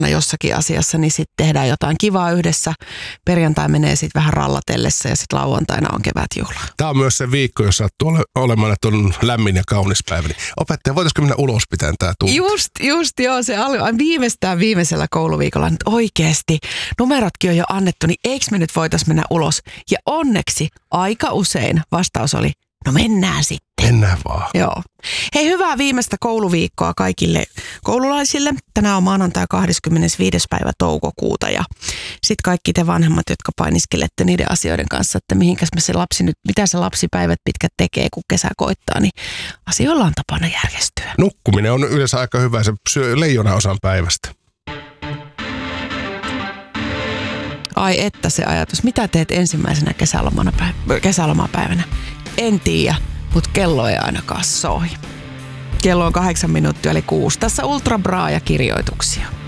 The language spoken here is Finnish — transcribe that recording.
jossakin asiassa, niin sitten tehdään jotain kivaa yhdessä. Perjantai menee sitten vähän rallatellessa ja sitten lauantaina on kevätjuhla. Tämä on myös se viikko, jos sattuu olemaan, että on lämmin ja kaunis päivä. Niin opettaja, voitaisiko mennä ulos pitämään tämä tunti? Just joo, se viimeisellä kouluviikolla nyt oikeasti. Numerotkin on jo annettu, niin eikö me nyt voitaisiin mennä ulos? Ja onneksi aika usein vastaus oli, no mennään sitten. Mennään vaan. Joo. Hei, hyvää viimeistä kouluviikkoa kaikille koululaisille. Tänään on maanantai 25. päivä toukokuuta ja sitten kaikki te vanhemmat, jotka painiskelette niiden asioiden kanssa, että mitä se lapsipäivät pitkät tekee, kun kesä koittaa, niin asioilla on tapana järjestyä. Nukkuminen on yleensä aika hyvä, se syö leijonaosan päivästä. Ai että se ajatus. Mitä teet ensimmäisenä kesälomapäivänä? En tiedä, mutta kello ei ainakaan soi. Kello on 8 minuuttia eli 6. Tässä Ultra Braa ja kirjoituksia.